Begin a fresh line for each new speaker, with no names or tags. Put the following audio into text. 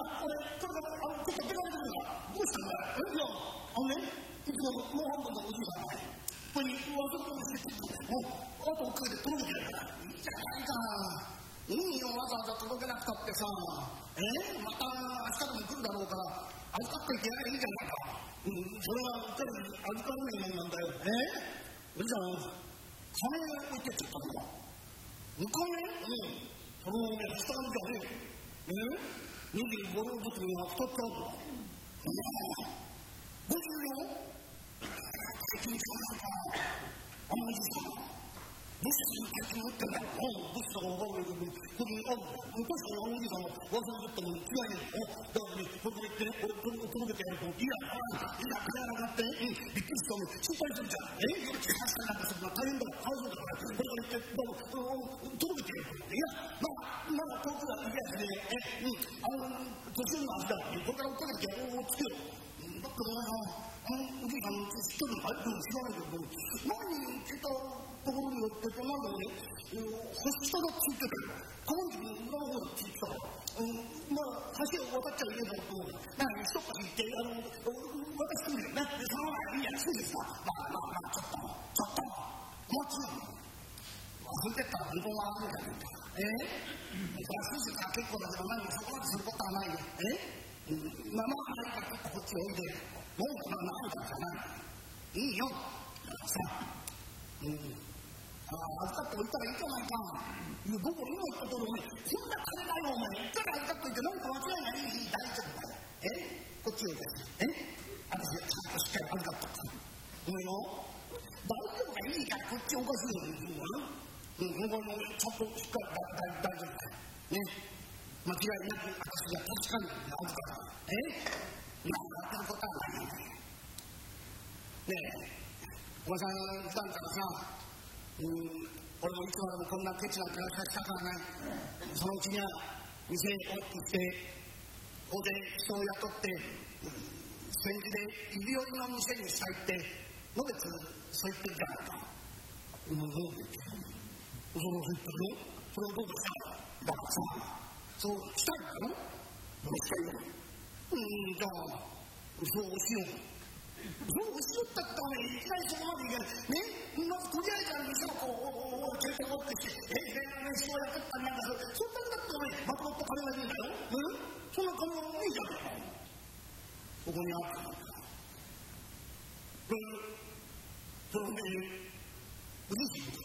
俺、ちょっと出かけてくるから。どうしたんだよ。いや、いつももう半分のおじいさんが、ここに忘れ物してて、もう、あと追っかけて届けてやるから。いいじゃないか。いいよ、わざわざ届けなくたってさ。また明日でも来るだろうから、預かっといてやればいいじゃないか。それはうっかり預かれないもんなんだよ。おじさん、金置いてっちゃったんだ。お金？そのね、下にじゃねえ。25両ずつが2つあるんだ。50両？最近そうなんか、おじさん。どうして最近持ってんだろう。どうしたかわかんないけど、ここにあるんだよ。確かにおじさんが忘れてったのに違いねえ。だからね、ここに行ってね、俺届けてやると、いや、金上がって、びっくりしたの、心配するじゃん。夜気がしたなんかするの大変だろ、大変だから、これから行って、届けてやると。いや、まだ遠くは行けやしね、途中の足だ。これから追っかけてやろうつけよう。だっておじいさん、知ってるのかい？知らないけど、前に聞いたところによって、なんだろうね、星下がついてたよ。川口の裏の方がついてたから、橋を渡っちゃいけないと、一っ端行って、渡してみるよね。その前に、いや、そうですか。ちょっと、お待ちなの。忘れてったら本当はあるんだけど、筋が結構だけど、そこまですることはないよ。何かこっちおいで、もう何かじゃない。いいよ。さあ、預かっておいたらいいじゃないか。僕も今言ったとおりね、そんな金だよ、お前。いくら預かっておいて何か間違いないし、大丈夫だよ。こっちおいで。私はちゃんとしっかり預かっとく。お前よ、大丈夫がいいからこっちおかしいよ、自分は。お前もちゃんとしっかり大丈夫だよ。間違いなく私が確かに預かる。何かやってることはないんだよ。おばさん普段からさ、俺もいつまでもこんなケチな暮らししたからね、そのうちには店をオープンして、ここで人を雇って、戦時で指折りの店にしたいって、のべつそう言ってるじゃないか。そう言ってるよ。それをどうですか？だからさ、そうしたいんだろ？どうしたいよ。じゃあ、そうしよう。そうしよったってお前、いきなりそこまでいけない。まずとりあえず店をこう、携帯持ってきて、人を雇ったりなんかそんなにだってお前、まとまった金がいいんだよ。そんな金はいいじゃないか。ここにあったんだから。それで、嬉しい